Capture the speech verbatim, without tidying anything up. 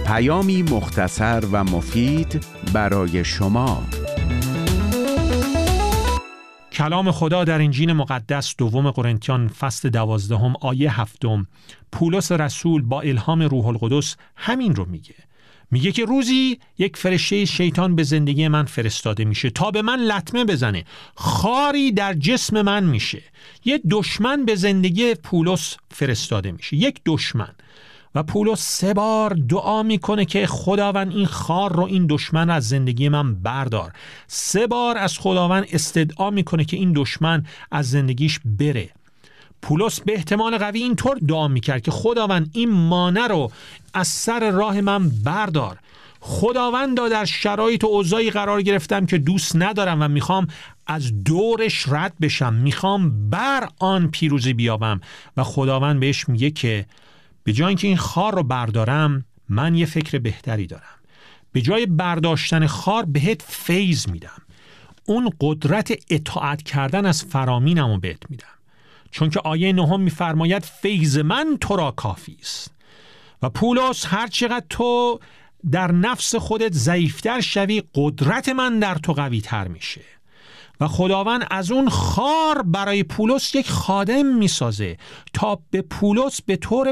پیامی مختصر و مفید برای شما. کلام خدا در انجیل مقدس دوم قرنتیان فصل دوازدهم آیه هفتم، پولس رسول با الهام روح القدس همین رو میگه. میگه که روزی یک فرشته شیطان به زندگی من فرستاده میشه تا به من لطمه بزنه، خاری در جسم من میشه. یه دشمن به زندگی پولس فرستاده میشه، یک دشمن. و پولس سه بار دعا میکنه که خداوند این خار رو، این دشمن از زندگی من بردار. سه بار از خداوند استدعا میکنه که این دشمن از زندگیش بره. پولس به احتمال قوی اینطور دعا میکرد که خداوند این مانع رو از سر راه من بردار. خداوندا در شرایط و اوضاعی قرار گرفتم که دوست ندارم و میخوام از دورش رد بشم، میخوام بر آن پیروزی بیابم. و خداوند بهش میگه که به جای اینکه این خار رو بردارم، من یه فکر بهتری دارم. به جای برداشتن خار بهت فیض میدم، اون قدرت اطاعت کردن از فرامینم رو بهت میدم. چون که آیه نهم میفرماید فیض من تو را کافی است. و پولس، هر چقدر تو در نفس خودت ضعیفتر شوی، قدرت من در تو قوی تر میشه. و خداوند از اون خار برای پولس یک خادم میسازه تا به پولس به طور